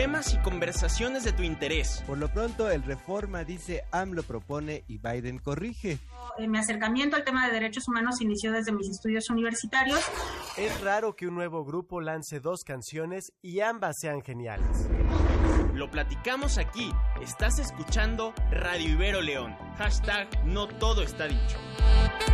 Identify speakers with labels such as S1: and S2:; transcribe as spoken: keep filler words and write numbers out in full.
S1: temas y conversaciones de tu interés.
S2: Por lo pronto, el Reforma dice AMLO propone y Biden corrige.
S3: Mi acercamiento al tema de derechos humanos inició desde mis estudios universitarios.
S4: Es raro que un nuevo grupo lance dos canciones y ambas sean geniales.
S1: Lo platicamos aquí. Estás escuchando Radio Ibero León. Hashtag no todo está dicho.